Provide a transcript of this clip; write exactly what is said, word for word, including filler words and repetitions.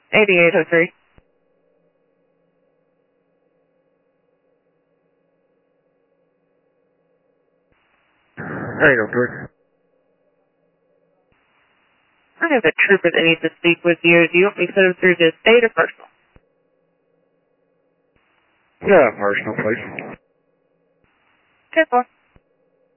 eighty-eight oh three. eight oh three. I have a trooper that needs to speak with you. Do you want me to put him through the state or personal? Yeah, personal, please. ten four.